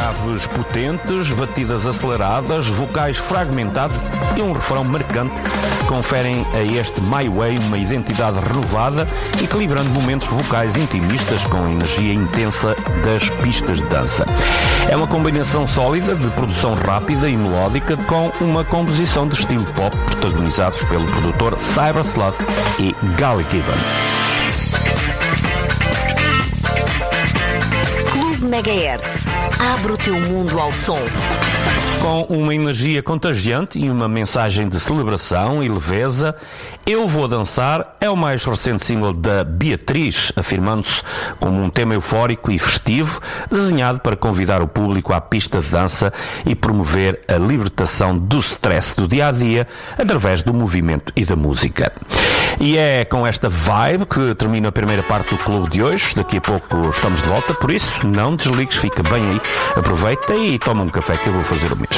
graves potentes, batidas aceleradas, vocais fragmentados e um refrão marcante conferem a este My Way uma identidade renovada, equilibrando momentos vocais intimistas com a energia intensa das pistas de dança. É uma combinação sólida de produção rápida e melódica com uma composição de estilo pop protagonizados pelo produtor Cybersloth e Gally Given. Clube Megahertz. Abre o teu mundo ao som. Com uma energia contagiante e uma mensagem de celebração e leveza, Eu Vou Dançar é o mais recente single da Beatriz, afirmando-se como um tema eufórico e festivo, desenhado para convidar o público à pista de dança e promover a libertação do stress do dia-a-dia através do movimento e da música. E é com esta vibe que termina a primeira parte do clube de hoje. Daqui a pouco estamos de volta, por isso não desligues, fica bem aí, aproveita e toma um café que eu vou fazer o mesmo.